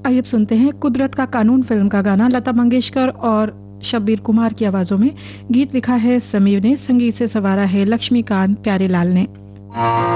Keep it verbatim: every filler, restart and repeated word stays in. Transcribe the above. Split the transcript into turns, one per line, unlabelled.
आइए अब सुनते हैं कुदरत का कानून फिल्म का गाना लता मंगेशकर और शब्बीर कुमार की आवाजों में। गीत लिखा है समीर ने, संगीत से सवारा है लक्ष्मीकांत प्यारेलाल ने।